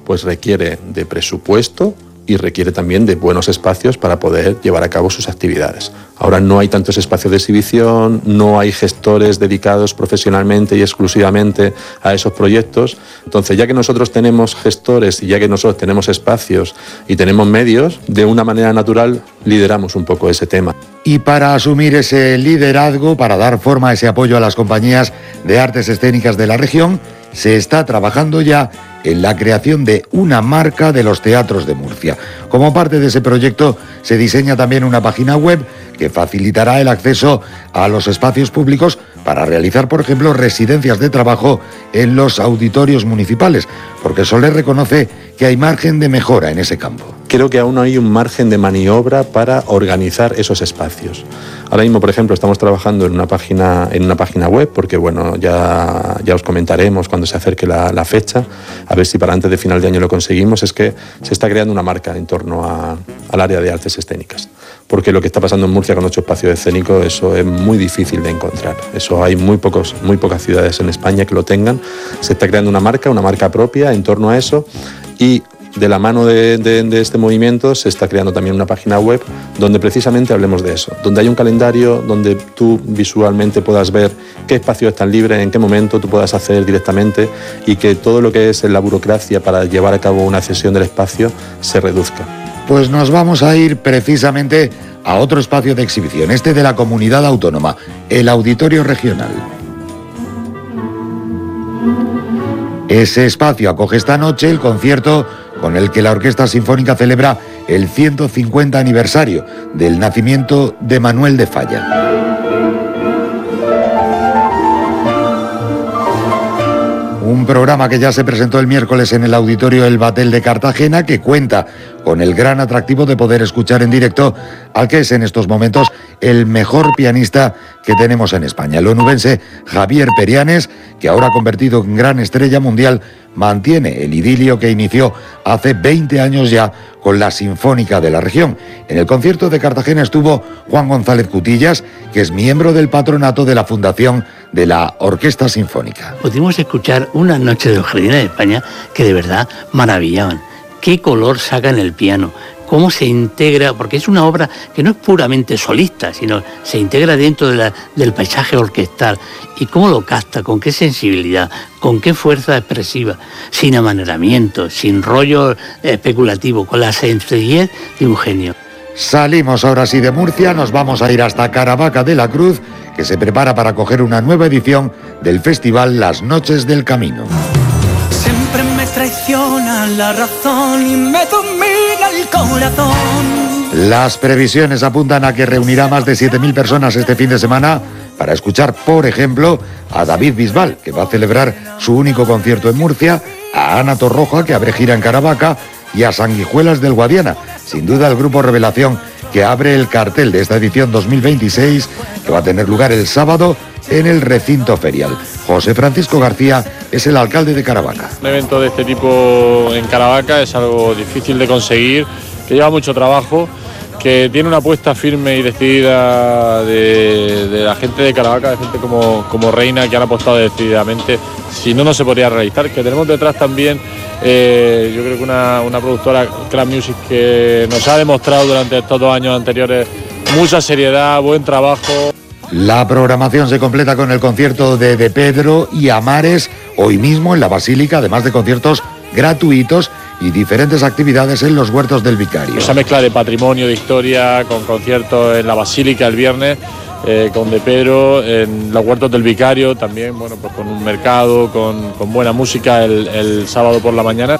pues requiere de presupuesto y requiere también de buenos espacios para poder llevar a cabo sus actividades. Ahora no hay tantos espacios de exhibición, no hay gestores dedicados profesionalmente y exclusivamente a esos proyectos. Entonces, ya que nosotros tenemos gestores y ya que nosotros tenemos espacios y tenemos medios, de una manera natural lideramos un poco ese tema. Y para asumir ese liderazgo, para dar forma a ese apoyo a las compañías de artes escénicas de la región, se está trabajando ya en la creación de una marca de los teatros de Murcia. Como parte de ese proyecto se diseña también una página web que facilitará el acceso a los espacios públicos para realizar, por ejemplo, residencias de trabajo en los auditorios municipales, porque Soler reconoce que hay margen de mejora en ese campo. Creo que aún hay un margen de maniobra para organizar esos espacios. Ahora mismo, por ejemplo, estamos trabajando en una página web, porque bueno, ya os comentaremos cuando se acerque la fecha, a ver si para antes de final de año lo conseguimos. Es que se está creando una marca en torno al área de artes escénicas, porque lo que está pasando en Murcia con 8 espacios escénicos, eso es muy difícil de encontrar. Eso hay muy pocas ciudades en España que lo tengan. Se está creando una marca propia en torno a eso, y de la mano de este movimiento se está creando también una página web donde precisamente hablemos de eso, donde hay un calendario, donde tú visualmente puedas ver qué espacios están libres, en qué momento tú puedas acceder directamente, y que todo lo que es la burocracia para llevar a cabo una cesión del espacio se reduzca. Pues nos vamos a ir precisamente a otro espacio de exhibición, este de la comunidad autónoma, el Auditorio Regional. Ese espacio acoge esta noche el concierto con el que la Orquesta Sinfónica celebra el 150 aniversario del nacimiento de Manuel de Falla. Un programa que ya se presentó el miércoles en el Auditorio El Batel de Cartagena, que cuenta con el gran atractivo de poder escuchar en directo al que es en estos momentos el mejor pianista que tenemos en España, el onubense Javier Perianes, que ahora convertido en gran estrella mundial, mantiene el idilio que inició hace 20 años ya con la Sinfónica de la región. En el concierto de Cartagena estuvo Juan González Cutillas, que es miembro del patronato de la Fundación de la Orquesta Sinfónica. Pudimos escuchar una noche de los Jardines de España que de verdad maravillaban. Qué color saca en el piano, cómo se integra, porque es una obra que no es puramente solista, sino se integra dentro del paisaje orquestal, y cómo lo capta, con qué sensibilidad, con qué fuerza expresiva, sin amaneramiento, sin rollo especulativo, con la sencillez de un genio. Salimos ahora sí de Murcia, nos vamos a ir hasta Caravaca de la Cruz, que se prepara para acoger una nueva edición del festival Las Noches del Camino. Siempre me traiciona la razón y me domina el corazón. Las previsiones apuntan a que reunirá más de 7.000 personas este fin de semana para escuchar, por ejemplo, a David Bisbal, que va a celebrar su único concierto en Murcia, a Ana Torroja, que abre gira en Caravaca, y a Sanguijuelas del Guadiana, sin duda el grupo revelación que abre el cartel de esta edición 2026, que va a tener lugar el sábado en el recinto ferial. José Francisco García es el alcalde de Caravaca. Un evento de este tipo en Caravaca es algo difícil de conseguir, que lleva mucho trabajo, que tiene una apuesta firme y decidida de la gente de Caravaca, de gente como Reina, que han apostado decididamente. Si no, no se podría realizar. Que tenemos detrás también, yo creo que una productora, Clan Music, que nos ha demostrado durante estos 2 años anteriores mucha seriedad, buen trabajo. La programación se completa con el concierto de Pedro y Amares hoy mismo en la Basílica, además de conciertos gratuitos y diferentes actividades en los huertos del Vicario. Esa mezcla de patrimonio, de historia, con conciertos en la Basílica el viernes, con De Pedro, en los huertos del Vicario también, bueno, pues con un mercado, con buena música el sábado por la mañana.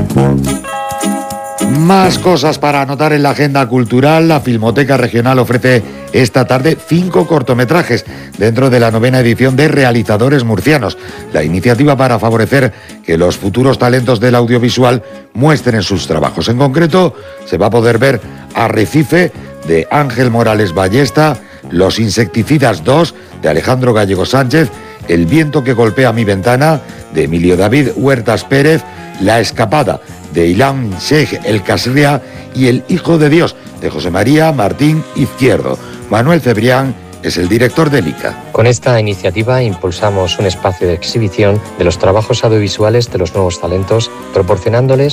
Más cosas para anotar en la agenda cultural. La Filmoteca Regional ofrece esta tarde 5 cortometrajes dentro de la 9ª edición de Realizadores Murcianos, la iniciativa para favorecer que los futuros talentos del audiovisual muestren sus trabajos. En concreto, se va a poder ver Arrecife, de Ángel Morales Ballesta, Los Insecticidas 2, de Alejandro Gallego Sánchez, El viento que golpea mi ventana, de Emilio David Huertas Pérez, La Escapada, de Ilham Sheikh El Kasria, y El Hijo de Dios, de José María Martín Izquierdo. Manuel Cebrián es el director del ICA. Con esta iniciativa impulsamos un espacio de exhibición de los trabajos audiovisuales de los nuevos talentos, proporcionándoles